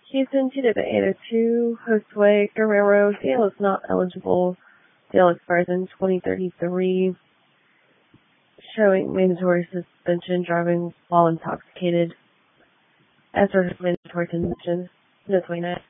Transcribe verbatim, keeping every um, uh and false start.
Houston, two to eight oh two, Josue Guerrero, Dale is not eligible. Dale expires in twenty thirty-three, showing mandatory suspension, driving while intoxicated. As for mandatory suspension, no twenty-nine.